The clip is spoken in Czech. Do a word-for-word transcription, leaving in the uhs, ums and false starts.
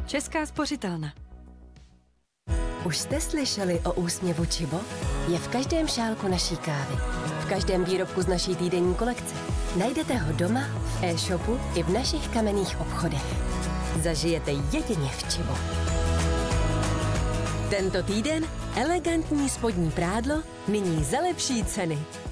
Česká spořitelna. Už jste slyšeli o úsměvu Čibo? Je v každém šálku naší kávy. V každém výrobku z naší týdenní kolekce. Najdete ho doma, v e-shopu i v našich kamenných obchodech. Zažijete jedině v Čibo. Tento týden elegantní spodní prádlo, nyní za lepší ceny.